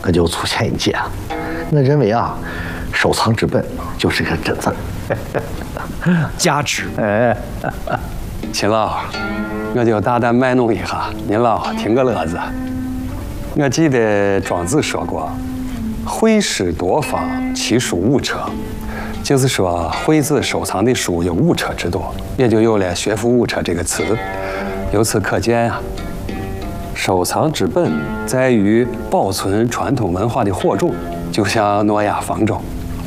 我就粗浅一截。我认为啊，收藏之本就是个真字儿， 价值。 秦老，我就大胆卖弄一下，您老听个乐子。我记得庄子说过：“会师多方，其书五车。”就是说，惠子收藏的书有五车之多，也就有了“学富五车”这个词。由此可见啊，收藏之本在于保存传统文化的火种，就像诺亚方舟。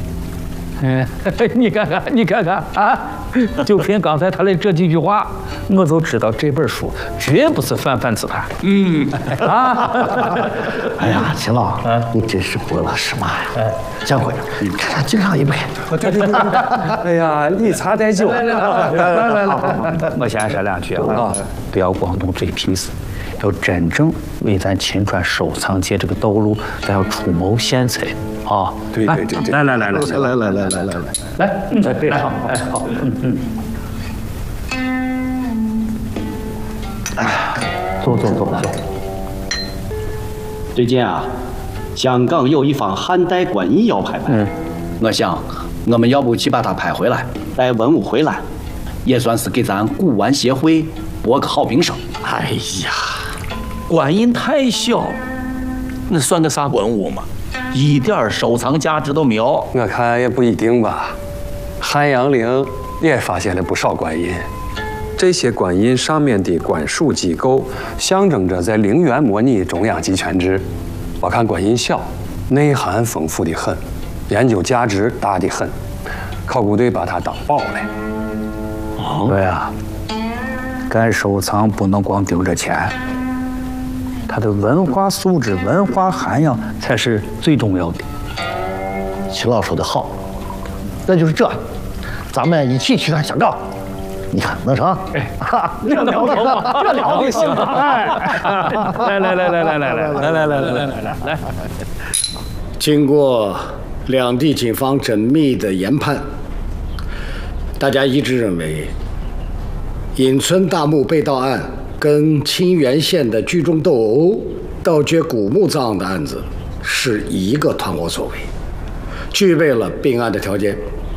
你看看啊！就凭刚才他的这几句话，我就知道这本书绝不是泛泛之谈。 哎呀，秦老，你真是活了是嘛呀？江辉，看敬上一杯。 哎呀，理查带酒。 来，我先说两句啊，不要光动嘴皮子，要真正为咱秦川收藏界这个道路，咱要出谋献策啊！ 对， 来，非常好，好，坐。 最近啊，香港有一方汉代官印要拍卖，我想我们要不去把它拍回来，带文物回来，也算是给咱古玩协会博个好名声。 哎呀，官印太小，那算个啥文物嘛？一点收藏价值都没有。 我看也不一定吧。汉阳陵也发现了不少官印，这些官印上面的官署机构象征着在陵园模拟中央集权制。我看官印小，内涵丰富的很，研究价值大的很。考古队把它当宝了。 对呀，干收藏不能光盯着钱，它的文化素质、文化涵养才是最重要的。 秦老说的好，那就是这，咱们一起去趟香港，你看能成？ 这聊就行。来， 经过两地警方缜密的研判，大家一致认为，隐村大墓被盗案跟清源县的聚众斗殴、盗掘古墓葬的案子是一个团伙所为，具备了并案的条件。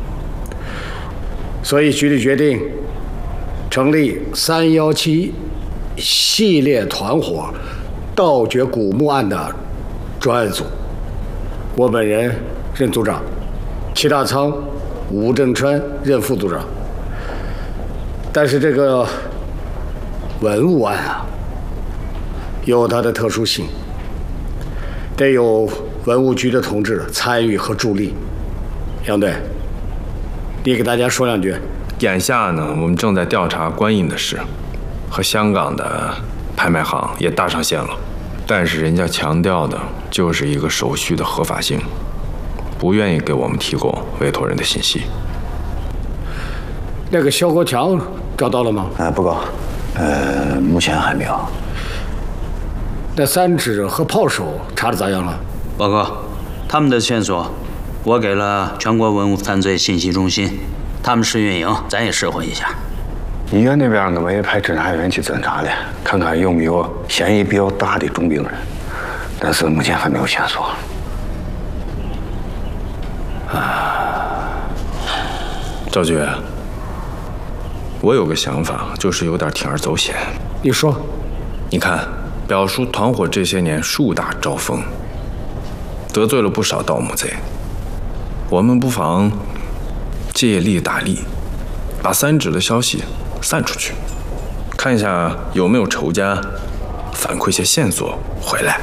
所以局里决定成立317系列团伙盗掘古墓案的专案组，我本人任组长，齐大仓、吴正川任副组长。但是这个文物案啊，有它的特殊性，得有文物局的同志参与和助力。杨队，你给大家说两句。 眼下呢，我们正在调查官印的事，和香港的拍卖行也搭上线了，但是人家强调的就是一个手续的合法性，不愿意给我们提供委托人的信息。 那个肖国强找到了吗？ 报告，目前还没有。 那三指和炮手查的咋样了？ 报告，他们的线索我给了全国文物犯罪信息中心，他们试运营，咱也试混一下。 医院那边我们也派侦查员去侦查了，看看有没有嫌疑比较大的重病人，但是目前还没有线索。 赵局，我有个想法，就是有点铤而走险。 你说， 你看，表叔团伙这些年树大招风，得罪了不少盗墓贼。我们不妨借力打力，把三指的消息散出去，看一下有没有仇家反馈些线索回来。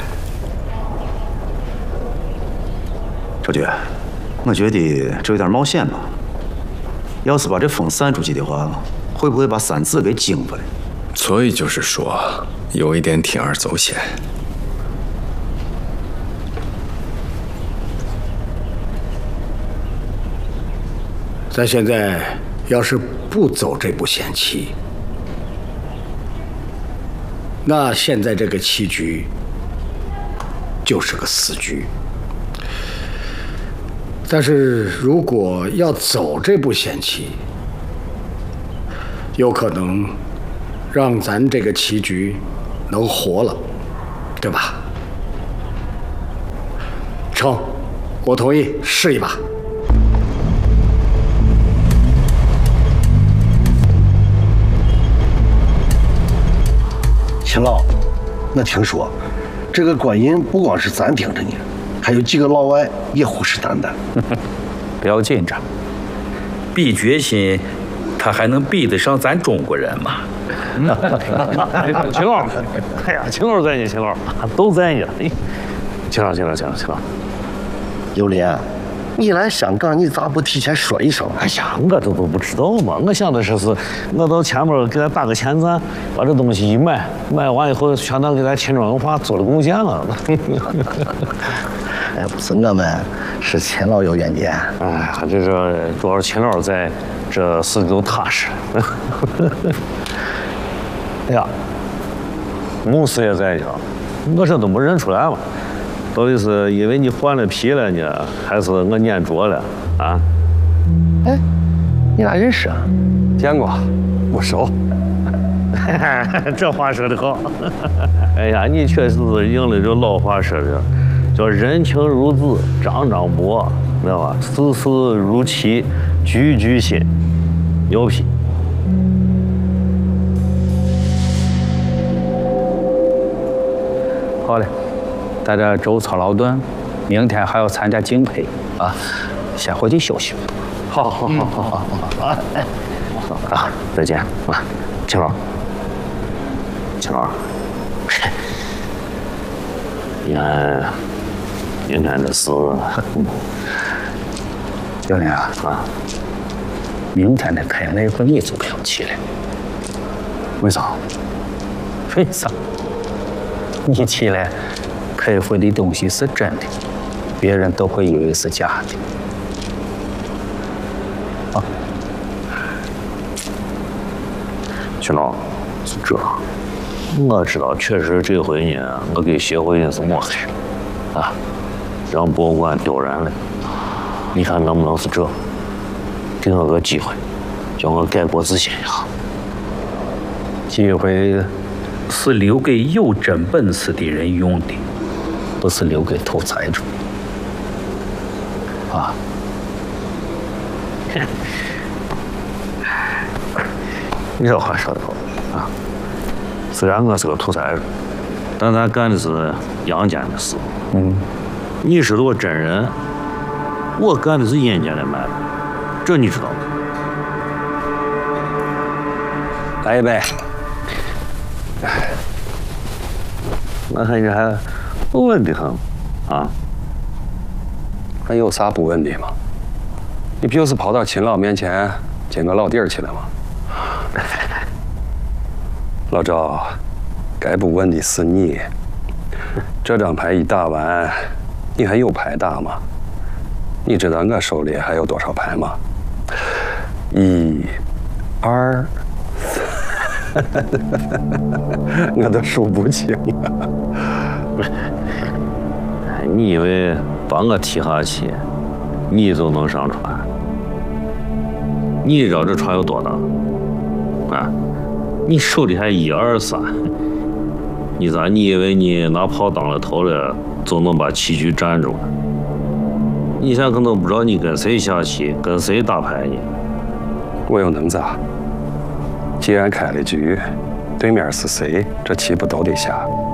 赵局，我觉得这有点冒险吧。要是把这风散出去的话，会不会把三字给惊回来？ 所以就是说，有一点铤而走险。 咱现在要是不走这步险棋，那现在这个棋局就是个死局。但是如果要走这步险棋，有可能让咱这个棋局能活了，对吧？ 成，我同意，试一把。 秦老，我听说这个观音不光是咱盯着你，还有几个老外也虎视眈眈。 不要紧张，比决心，他还能比得上咱中国人吗？ 秦老，哎呀，秦老在呢，秦老都在呢。秦老， 榴莲，你来香港，你咋不提前说一声？ 哎呀，我这都不知道嘛。我想的是，我到前面给他打个前站，把这东西一买，买完以后，相当给咱秦庄文化做了贡献了。 哎，不是我们，是秦老有远见。 哎呀，这主要是秦老在，这事都踏实。哎呀，牧师也在呢，我这都没认出来嘛。到底是因为你换了皮了呢，还是我念拙了啊？ 哎，你俩认识啊？ 见过，不熟。 这话说得好。哎呀，你确实是应了这老话说的，叫人情如子，张张薄，知道吧？事事如棋，句句新，牛批。 好嘞，大家周操劳顿，明天还要参加竞配啊，先回去休息。 好，啊，再见啊，秦老，你看，明天的事， 教练啊，明天的开内会你就不要去了。 为啥？ 为啥？你去了，开会的东西是真的，别人都会以为是假的。啊， 秦老，是这，我知道，确实这回呢，我给协会也是抹黑，啊，让博物馆丢人了。你看能不能是这？给我个机会，叫我改过自新一下。 机会是留给有真本事的人用的，不是留给偷财主。啊， 你这话说得好啊！虽然我是个土财主，但咱干的是阳间的事。你是个真人，我干的是阴间的买卖，这你知道吗？ 来一杯。 我看你还不问的很啊！ 还有啥不问的吗？你不就是跑到秦老面前捡个老底儿去了吗？老赵，该不问的是你。这张牌一打完，你还有牌打吗？你知道我手里还有多少牌吗？1、2、我都数不清了。 你以为把我提下去，你就能上船？你知道这船有多大？啊，你手里还1、2、3，你以为你拿炮当了头了，就能把棋局站住了？你现在可能不知道你跟谁下棋，跟谁打牌呢。 我又能咋？既然开了局，对面是谁，这棋不都得下？